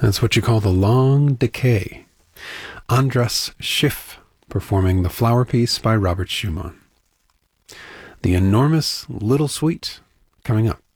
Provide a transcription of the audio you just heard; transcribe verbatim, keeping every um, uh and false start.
That's what you call the long decay. Andras Schiff performing the Flower Piece by Robert Schumann. The Enormous Little Suite coming up.